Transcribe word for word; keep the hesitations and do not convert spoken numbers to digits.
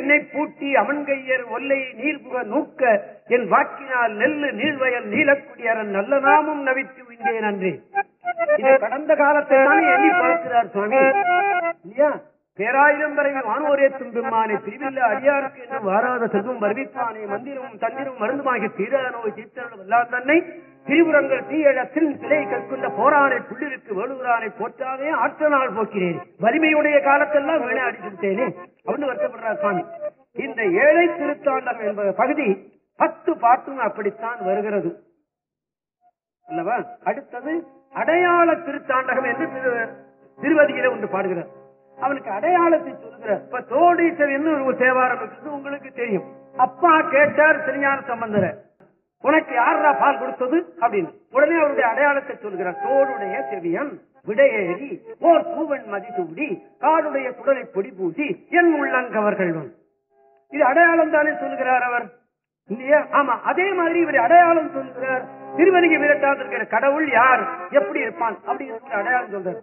என்னை பூட்டி அமன்கையர் ஒல்லை நீர்புக நூக்க என் வாக்கினால் நெல்லு நீள்வயல் நீலக்குடியரன் நல்ல நாமும் நவித்து விண்டேன் அன்றே. இதை கடந்த காலத்தை தான் எண்ணி பார்க்கிறார் சுவாமி இல்லையா? பேராயிரம் வரைவில் வானோரேத்தும் பெம்மானை பிரிவில்ல அடியாருக்கு என்று வாராத செல்வம் வருவிப்பானே மந்திரமும் தந்திரும் மருந்துமாகி தீரா நோய் தீர்த்தனும் எல்லாம் தன்னை திரிபுரங்கள் தீயழத்தில் சிலை கற்கொண்ட போரானை புள்ளிருக்கு வேலுகிறானை போற்றாதே ஆற்ற நாள் போக்கிறேன் வலிமையுடைய காலத்தெல்லாம் வேணை அடித்து விட்டேனே அப்படின்னு வருத்தப்படுறார் சுவாமி. இந்த ஏழை திருத்தாண்டகம் என்பது பகுதி பத்து பாட்டும் அப்படித்தான் வருகிறது அல்லவா? அடுத்தது அடையாள திருத்தாண்டகம் என்று திருவதியில ஒன்று பாடுகிறார். அவனுக்கு அடையாளத்தை சொல்லுகிறார். இப்ப தோடீசன் ஒரு தேவாரம் இருக்கிறது உங்களுக்கு தெரியும். அப்பா கேட்டார் திருஞான சம்பந்தர், உனக்கு யாரா பால் கொடுத்தது அப்படின்னு. உடனே அவருடைய அடையாளத்தை சொல்கிறார். தோளுடைய செவியன் விடையேறி ஓர் பூவன் மதிசூடி காடுடைய குடலை பொடி பூசி என் உள்ளங்கவர்கள். இது அடையாளம் தானே சொல்லுகிறார் அவர் இல்லையா? ஆமா, அதே மாதிரி இவர் அடையாளம் சொல்லுகிறார். திருவதிகை விரட்டாது இருக்கிற கடவுள் யார், எப்படி இருப்பான் அப்படி இருக்கிற அடையாளம் சொல்றார்.